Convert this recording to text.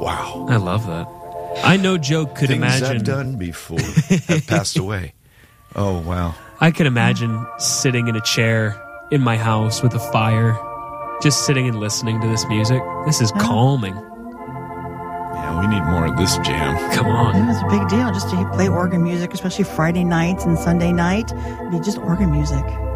Wow. I love that. I know Joe could Things imagine. I've done before have passed away. Oh, wow. I could imagine sitting in a chair in my house with a fire, just sitting and listening to this music. This is calming. Yeah, we need more of this jam. Come on. It was a big deal just to play organ music, especially Friday nights and Sunday night. It'd be just organ music.